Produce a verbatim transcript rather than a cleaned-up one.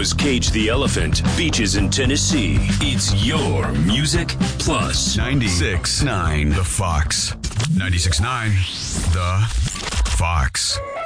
was Cage the Elephant, Beaches in Tennessee. It's your Music Plus. ninety-six point nine The Fox. ninety-six point nine The Fox.